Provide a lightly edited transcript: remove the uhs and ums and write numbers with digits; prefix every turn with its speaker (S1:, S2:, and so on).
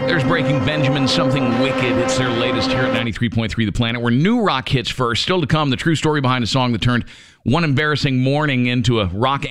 S1: There's Breaking Benjamin, Something Wicked. It's their latest here at 93.3 The Planet. Where new rock hits first. Still to come, the true story behind a song that turned one embarrassing morning into a rock